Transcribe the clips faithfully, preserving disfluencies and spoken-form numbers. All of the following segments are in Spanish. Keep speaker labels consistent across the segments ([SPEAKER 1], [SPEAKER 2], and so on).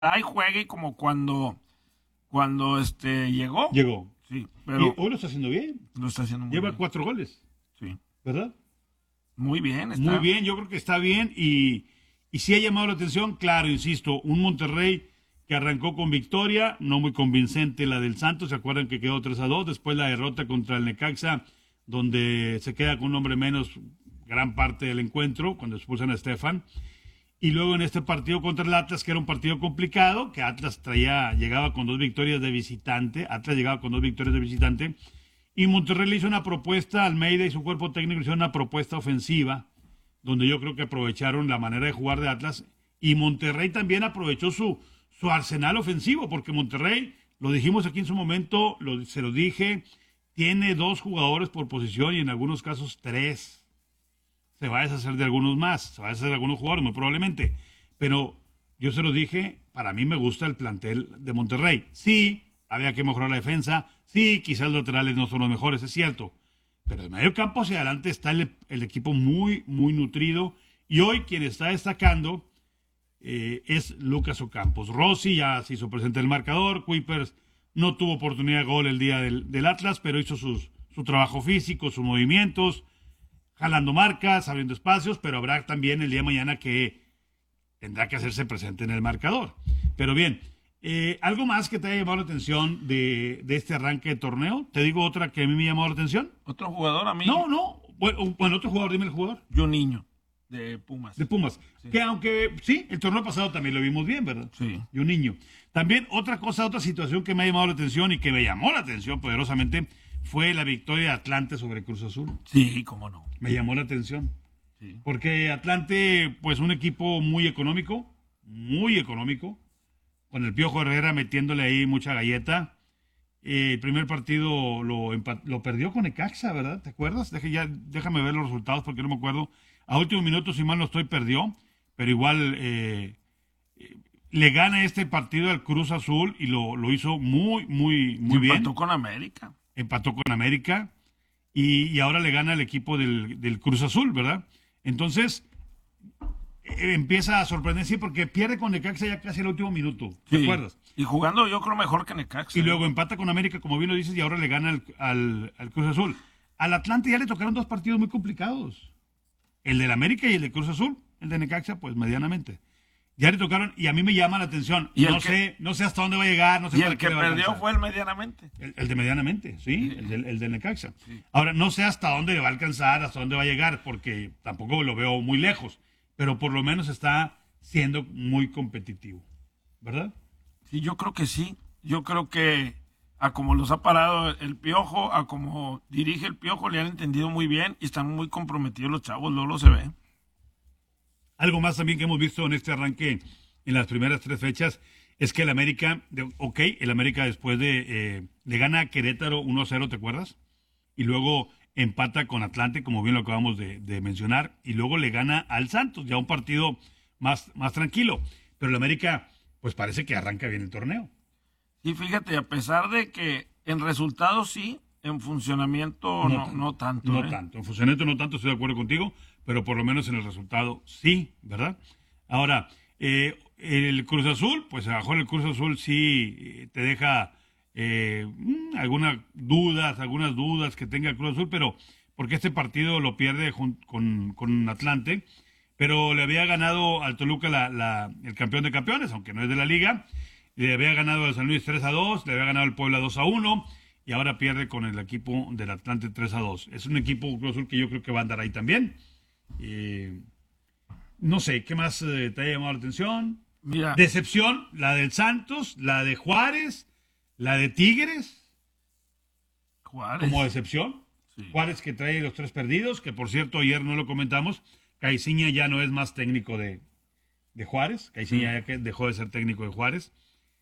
[SPEAKER 1] Ay, juegue como cuando, cuando este llegó.
[SPEAKER 2] Llegó.
[SPEAKER 1] Sí,
[SPEAKER 2] Y
[SPEAKER 1] pero
[SPEAKER 2] hoy lo está haciendo bien.
[SPEAKER 1] lo está haciendo muy
[SPEAKER 2] Lleva
[SPEAKER 1] bien.
[SPEAKER 2] cuatro goles,
[SPEAKER 1] Sí,
[SPEAKER 2] ¿verdad?
[SPEAKER 1] muy bien está.
[SPEAKER 2] Muy bien, yo creo que está bien y, y sí ha llamado la atención, claro, insisto, un Monterrey que arrancó con victoria, no muy convincente la del Santos, se acuerdan que quedó tres a dos, después la derrota contra el Necaxa, donde se queda con un hombre menos gran parte del encuentro, cuando expulsan a Estefan, y luego en este partido contra el Atlas, que era un partido complicado, que Atlas traía, llegaba con dos victorias de visitante, Atlas llegaba con dos victorias de visitante, y Monterrey le hizo una propuesta, Almeida y su cuerpo técnico le hicieron una propuesta ofensiva, donde yo creo que aprovecharon la manera de jugar de Atlas, y Monterrey también aprovechó su, su arsenal ofensivo, porque Monterrey, lo dijimos aquí en su momento, lo, se lo dije, tiene dos jugadores por posición y en algunos casos tres. Se va a deshacer de algunos más, se va a deshacer de algunos jugadores, muy probablemente. Pero yo se lo dije, para mí me gusta el plantel de Monterrey. Sí, había que mejorar la defensa, sí, quizás los laterales no son los mejores, es cierto. Pero de medio campo hacia adelante está el, el equipo muy, muy nutrido. Y hoy quien está destacando eh, es Lucas Ocampos. Rossi ya se hizo presente en el marcador. Kuipers no tuvo oportunidad de gol el día del, del Atlas, pero hizo sus, su trabajo físico, sus movimientos, jalando marcas, abriendo espacios, pero habrá también el día de mañana que tendrá que hacerse presente en el marcador. Pero bien, eh, ¿algo más que te haya llamado la atención de, de este arranque de torneo? ¿Te digo otra que a mí me llamó la atención?
[SPEAKER 1] Otro jugador a mí,
[SPEAKER 2] No, no. Bueno, bueno, otro jugador, dime el jugador.
[SPEAKER 1] Juninho, de Pumas.
[SPEAKER 2] De Pumas.
[SPEAKER 1] Sí.
[SPEAKER 2] Que aunque, sí, el torneo pasado también lo vimos bien, ¿verdad?
[SPEAKER 1] Sí.
[SPEAKER 2] Y un niño. También otra cosa, otra situación que me ha llamado la atención y que me llamó la atención poderosamente fue la victoria de Atlante sobre Cruz Azul.
[SPEAKER 1] Sí, cómo no.
[SPEAKER 2] Me llamó la atención.
[SPEAKER 1] Sí.
[SPEAKER 2] Porque Atlante, pues un equipo muy económico, muy económico, con el Piojo Herrera metiéndole ahí mucha galleta. Eh, el primer partido lo, empa- lo perdió con Necaxa, ¿verdad? ¿Te acuerdas? Deje ya, déjame ver los resultados porque no me acuerdo. A último minuto, si mal no estoy, perdió, pero igual eh, eh, le gana este partido al Cruz Azul y lo, lo hizo muy, muy, muy
[SPEAKER 1] Y
[SPEAKER 2] bien.
[SPEAKER 1] empató con América.
[SPEAKER 2] Empató con América y, y ahora le gana al equipo del, del Cruz Azul, ¿verdad? Entonces, eh, empieza a sorprender, sí, porque pierde con Necaxa ya casi el último minuto, ¿te
[SPEAKER 1] Sí.
[SPEAKER 2] acuerdas?
[SPEAKER 1] Y jugando yo creo mejor que Necaxa.
[SPEAKER 2] Y luego empata con América, como bien lo dices, y ahora le gana al, al, al Cruz Azul. Al Atlante ya le tocaron dos partidos muy complicados. El del América y el de Cruz Azul. El de Necaxa, pues medianamente. Ya le tocaron, y a mí me llama la atención.
[SPEAKER 1] ¿Y el
[SPEAKER 2] No
[SPEAKER 1] que-
[SPEAKER 2] sé, no sé hasta dónde va a llegar, no sé
[SPEAKER 1] Y
[SPEAKER 2] para
[SPEAKER 1] el
[SPEAKER 2] qué
[SPEAKER 1] que
[SPEAKER 2] le va a
[SPEAKER 1] perdió
[SPEAKER 2] alcanzar.
[SPEAKER 1] fue el medianamente.
[SPEAKER 2] El, el de medianamente, sí,
[SPEAKER 1] Sí.
[SPEAKER 2] el del, el del Necaxa.
[SPEAKER 1] Sí.
[SPEAKER 2] Ahora, no sé hasta dónde le va a alcanzar, hasta dónde va a llegar, porque tampoco lo veo muy lejos, pero por lo menos está siendo muy competitivo, ¿verdad?
[SPEAKER 1] Sí, yo creo que sí. Yo creo que a como los ha parado el Piojo, a como dirige el Piojo, le han entendido muy bien y están muy comprometidos los chavos, luego lo se ve.
[SPEAKER 2] Algo más también que hemos visto en este arranque en las primeras tres fechas es que el América, de- ok, el América después de, eh, le gana a Querétaro uno a cero, ¿te acuerdas? Y luego empata con Atlante, como bien lo acabamos de, de mencionar, y luego le gana al Santos, ya un partido más, más tranquilo. Pero el América, pues parece que arranca bien el torneo.
[SPEAKER 1] Y fíjate, a pesar de que en resultados sí, en funcionamiento no, no tanto.
[SPEAKER 2] No
[SPEAKER 1] ¿eh?
[SPEAKER 2] tanto. En funcionamiento no tanto, estoy de acuerdo contigo, pero por lo menos en el resultado sí, ¿verdad? Ahora, eh, el Cruz Azul, pues a lo mejor el Cruz Azul sí eh, te deja eh, mm, algunas dudas, algunas dudas que tenga el Cruz Azul, pero porque este partido lo pierde jun- con, con Atlante, pero le había ganado al Toluca la, la- el campeón de campeones, aunque no es de la liga, le había ganado al San Luis tres a dos, le había ganado al Puebla dos a uno, y ahora pierde con el equipo del Atlante tres a dos. Es un equipo Cruz Azul que yo creo que va a andar ahí también. Eh, no sé, ¿qué más eh, te ha llamado la atención?
[SPEAKER 1] Mira,
[SPEAKER 2] Decepción, la del Santos, la de Juárez, la de Tigres,
[SPEAKER 1] Juárez.
[SPEAKER 2] como decepción.
[SPEAKER 1] Sí.
[SPEAKER 2] Juárez que trae los tres perdidos, que por cierto ayer no lo comentamos, Caiciña ya no es más técnico de, de Juárez, Caiciña ya que dejó de ser técnico de Juárez.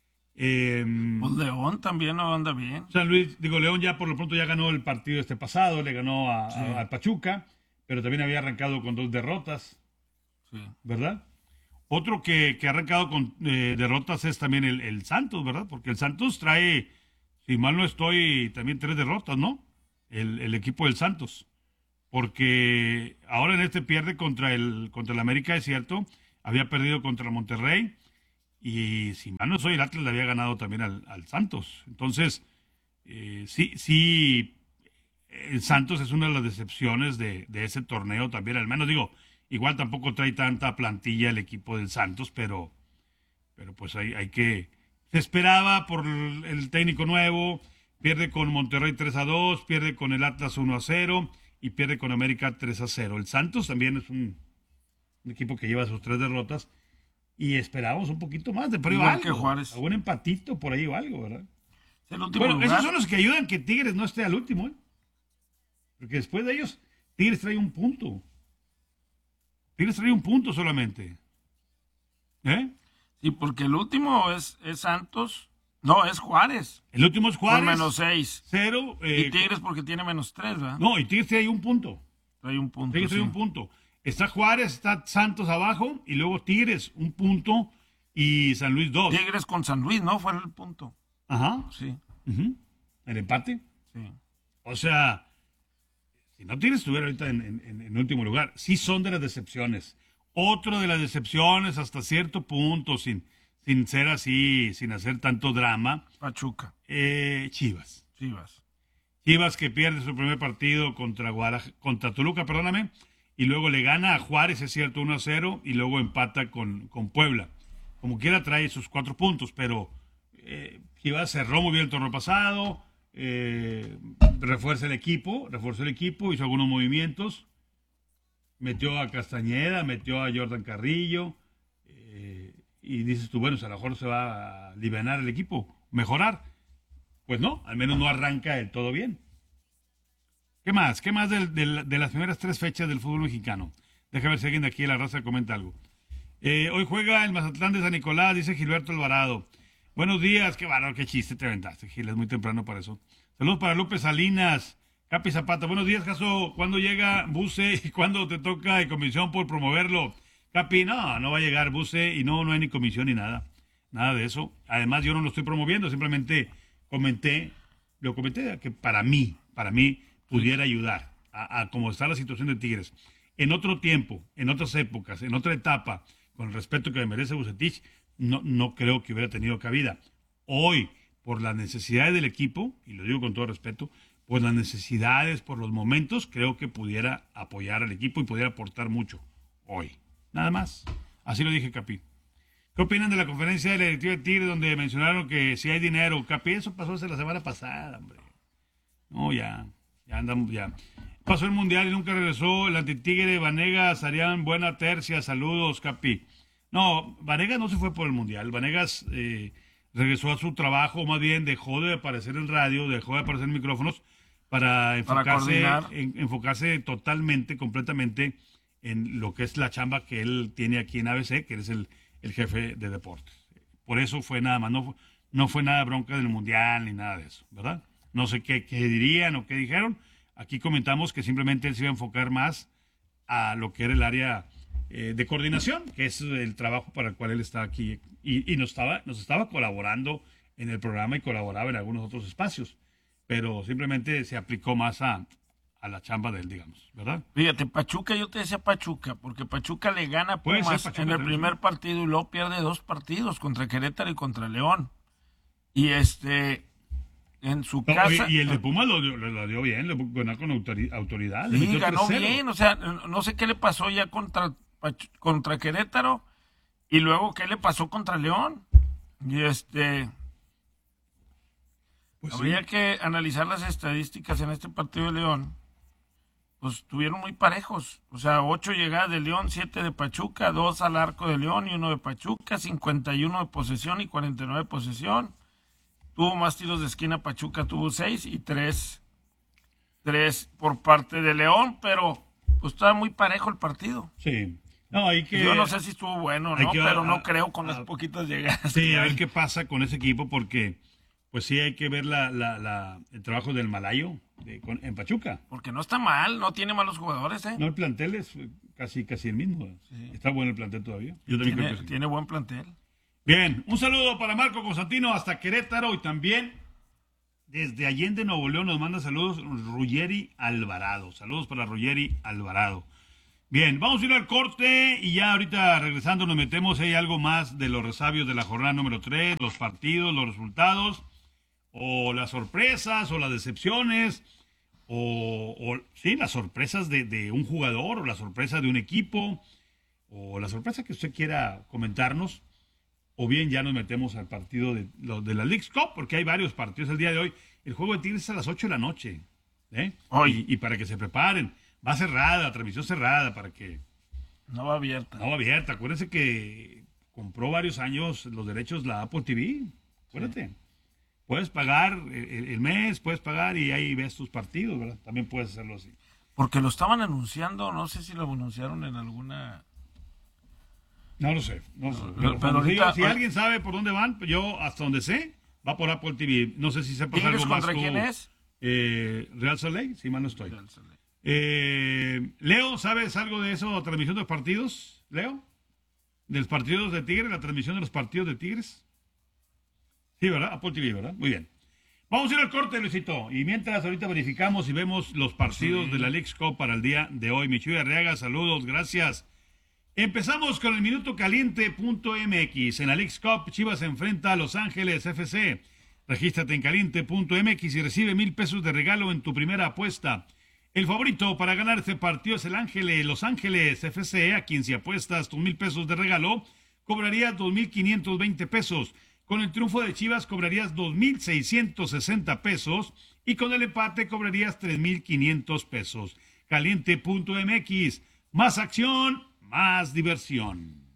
[SPEAKER 2] Eh,
[SPEAKER 1] Pues León también no anda bien.
[SPEAKER 2] San Luis, digo, León ya por lo pronto ya ganó el partido este pasado, le ganó a,
[SPEAKER 1] Sí.
[SPEAKER 2] a- a Pachuca, pero también había arrancado con dos derrotas,
[SPEAKER 1] Sí.
[SPEAKER 2] ¿verdad? Otro que, que ha arrancado con eh, derrotas es también el, el Santos, ¿verdad? Porque el Santos trae, si mal no estoy, también tres derrotas, ¿no? El, el equipo del Santos. Porque ahora en este pierde contra el, contra el América, es cierto, había perdido contra el Monterrey y si mal no soy, el Atlas le había ganado también al, al Santos. Entonces, eh, sí, sí, el Santos es una de las decepciones de, de ese torneo también, al menos digo, igual tampoco trae tanta plantilla el equipo del Santos, pero, pero pues hay, hay que... Se esperaba por el, el técnico nuevo, pierde con Monterrey tres a dos, pierde con el Atlas uno a cero y pierde con América tres a cero. El Santos también es un, un equipo que lleva sus tres derrotas y esperábamos un poquito más de prueba.
[SPEAKER 1] Igual que Juárez.
[SPEAKER 2] Algún empatito por ahí o algo, ¿verdad?
[SPEAKER 1] El último
[SPEAKER 2] Bueno,
[SPEAKER 1] lugar.
[SPEAKER 2] esos son los que ayudan que Tigres no esté al último, ¿eh? Porque después de ellos, Tigres trae un punto. Tigres trae un punto solamente. ¿Eh?
[SPEAKER 1] Sí, porque el último es, es Santos. No, es Juárez.
[SPEAKER 2] El último es Juárez.
[SPEAKER 1] Con menos seis.
[SPEAKER 2] Cero. Eh,
[SPEAKER 1] y Tigres porque tiene menos tres, ¿verdad?
[SPEAKER 2] No, y Tigres trae un punto.
[SPEAKER 1] Trae un punto.
[SPEAKER 2] Tigres trae
[SPEAKER 1] sí.
[SPEAKER 2] un punto. Está Juárez, está Santos abajo, y luego Tigres, un punto, y San Luis dos.
[SPEAKER 1] Tigres con San Luis, ¿no? Fue el punto.
[SPEAKER 2] Ajá.
[SPEAKER 1] Sí.
[SPEAKER 2] Uh-huh. El empate.
[SPEAKER 1] Sí.
[SPEAKER 2] O sea, si no Tigres estuviera ahorita en, en, en último lugar, sí son de las decepciones. Otro de las decepciones hasta cierto punto, sin, sin ser así, sin hacer tanto drama.
[SPEAKER 1] Pachuca.
[SPEAKER 2] Eh, Chivas.
[SPEAKER 1] Chivas.
[SPEAKER 2] Chivas que pierde su primer partido contra, Guadalaj- contra Toluca, perdóname, y luego le gana a Juárez, es cierto, uno a cero, y luego empata con, con Puebla. Como quiera trae sus cuatro puntos, pero eh, Chivas cerró muy bien el torneo pasado, eh, refuerza el equipo, refuerza el equipo, hizo algunos movimientos, metió a Castañeda, metió a Jordan Carrillo, eh, y dices tú, bueno, a lo mejor se va a alivianar el equipo, mejorar. Pues no, al menos no arranca del todo bien. ¿Qué más? ¿Qué más del- del- de las primeras tres fechas del fútbol mexicano? Déjame ver si alguien de aquí de la raza comenta algo. Eh, hoy juega el Mazatlán de San Nicolás, dice Gilberto Alvarado. Buenos días, qué bárbaro, qué chiste te aventaste, Gil, es muy temprano para eso. Saludos para López Salinas, Capi Zapata. Buenos días, Caso. ¿Cuándo llega Buse y cuándo te toca de comisión por promoverlo? Capi, no, no va a llegar Buse y no, no hay ni comisión ni nada. Nada de eso. Además, yo no lo estoy promoviendo, simplemente comenté, lo comenté que para mí, para mí pudiera ayudar a, a cómo está la situación de Tigres. En otro tiempo, en otras épocas, en otra etapa, con el respeto que me merece Bucetich, no, no creo que hubiera tenido cabida. Hoy, por las necesidades del equipo, y lo digo con todo respeto, por las necesidades, por los momentos, creo que pudiera apoyar al equipo y pudiera aportar mucho hoy. Nada más. Así lo dije, Capi. ¿Qué opinan de la conferencia de la directiva de Tigres donde mencionaron que si hay dinero? Capi, eso pasó hace la semana pasada, hombre. No, ya, ya andamos, ya. Pasó el Mundial y nunca regresó. El antitigre Vanegas harían buena tercia. Saludos, Capi. No, Vanegas no se fue por el Mundial. Vanegas eh, regresó a su trabajo, más bien dejó de aparecer en radio, dejó de aparecer en micrófonos para enfocarse,
[SPEAKER 1] coordinar.
[SPEAKER 2] en, enfocarse totalmente, completamente en lo que es la chamba que él tiene aquí en A B C, que es el, el jefe de deportes. Por eso fue nada más, no, fue- no fue nada bronca del Mundial ni nada de eso, ¿verdad? No sé qué, qué dirían o qué dijeron. Aquí comentamos que simplemente él se iba a enfocar más a lo que era el área eh, de coordinación, que es el trabajo para el cual él está aquí y, y nos estaba nos estaba colaborando en el programa y colaboraba en algunos otros espacios, pero simplemente se aplicó más a, a la chamba de él, digamos, ¿verdad?
[SPEAKER 1] Fíjate, Pachuca, yo te decía Pachuca, porque Pachuca le gana a
[SPEAKER 2] Puede ser
[SPEAKER 1] Pumas
[SPEAKER 2] Pachuca
[SPEAKER 1] en el
[SPEAKER 2] también.
[SPEAKER 1] primer partido y luego pierde dos partidos contra Querétaro y contra León. Y este, en su
[SPEAKER 2] No,
[SPEAKER 1] casa.
[SPEAKER 2] oye, y el de Pumas lo, dio- lo, lo dio bien, lo ganó con autori- autoridad. le
[SPEAKER 1] Sí,
[SPEAKER 2] metió
[SPEAKER 1] ganó
[SPEAKER 2] tres cero.
[SPEAKER 1] bien, o sea, no sé qué le pasó ya contra, Pachu- contra Querétaro y luego qué le pasó contra León. Y este,
[SPEAKER 2] Pues sí.
[SPEAKER 1] habría que analizar las estadísticas en este partido de León. Pues estuvieron muy parejos, o sea, ocho llegadas de León, siete de Pachuca, dos al arco de León y uno de Pachuca, cincuenta y uno de posesión y cuarenta y nueve de posesión. Tuvo más tiros de esquina, Pachuca tuvo seis y tres, tres por parte de León, pero pues estaba muy parejo el partido.
[SPEAKER 2] Sí. No, hay que...
[SPEAKER 1] Yo no sé si estuvo bueno o
[SPEAKER 2] hay
[SPEAKER 1] no,
[SPEAKER 2] que-
[SPEAKER 1] pero
[SPEAKER 2] a-
[SPEAKER 1] no creo con
[SPEAKER 2] a-
[SPEAKER 1] las poquitas llegadas.
[SPEAKER 2] Sí,
[SPEAKER 1] que
[SPEAKER 2] a
[SPEAKER 1] hay.
[SPEAKER 2] ver qué pasa con ese equipo, porque pues sí hay que ver la, la, la- el trabajo del Malayo de- con- en Pachuca.
[SPEAKER 1] Porque no está mal, no tiene malos jugadores, ¿eh?
[SPEAKER 2] No, el plantel es eh, casi, casi el mismo. Está bueno el plantel todavía. Yo también creo
[SPEAKER 1] tiene,
[SPEAKER 2] que sí.
[SPEAKER 1] tiene buen plantel.
[SPEAKER 2] Bien, un saludo para Marco Constantino hasta Querétaro y también desde Allende, Nuevo León, nos manda saludos Ruggeri Alvarado. Saludos para Ruggeri Alvarado. Bien, vamos a ir al corte y ya ahorita regresando nos metemos. Hay algo más de los resabios de la jornada número tres, los partidos, los resultados, o las sorpresas, o las decepciones, o, o sí, las sorpresas de, de un jugador, o la sorpresa de un equipo, o la sorpresa que usted quiera comentarnos, o bien ya nos metemos al partido de, lo, de la Leagues Cup, porque hay varios partidos el día de hoy. El juego de Tigres es a las ocho de la noche, ¿eh?
[SPEAKER 1] Hoy.
[SPEAKER 2] Y, y para que se preparen. Va cerrada, transmisión cerrada, para que...
[SPEAKER 1] No va abierta.
[SPEAKER 2] No va abierta. Acuérdense que compró varios años los derechos la Apple T V. Acuérdate. Sí. Puedes pagar el, el mes, puedes pagar y ahí ves tus partidos, ¿verdad? También puedes hacerlo así.
[SPEAKER 1] Porque lo estaban anunciando, no sé si lo anunciaron en alguna...
[SPEAKER 2] No lo sé. No sé.
[SPEAKER 1] Pero,
[SPEAKER 2] pero,
[SPEAKER 1] pero ahorita,
[SPEAKER 2] digo, si alguien sabe por dónde van, yo hasta donde sé, va por Apple T V. No sé si sepas algo más.
[SPEAKER 1] ¿Contra quién es?
[SPEAKER 2] Eh, Real Salt Lake, si mal no estoy. Eh, Leo, ¿sabes algo de eso? ¿Transmisión de los partidos, Leo? ¿De los partidos de Tigres? ¿La transmisión de los partidos de Tigres? Sí, ¿verdad? Apple T V, ¿verdad? Muy bien. Vamos a ir al corte, Luisito. Y mientras ahorita verificamos y vemos los partidos sí. de la Leagues Cup para el día de hoy. Michuy Arriaga, saludos, gracias. Empezamos con el minuto caliente punto m x. En la Leagues Cup, Chivas se enfrenta a Los Ángeles F C. Regístrate en caliente punto m x y recibe mil pesos de regalo en tu primera apuesta. El favorito para ganar este partido es el Ángeles, Los Ángeles F C, a quien si apuestas tus mil pesos de regalo, cobrarías dos mil quinientos veinte pesos. Con el triunfo de Chivas cobrarías dos mil seiscientos sesenta pesos y con el empate cobrarías tres mil quinientos pesos. caliente punto m x, más acción, más diversión.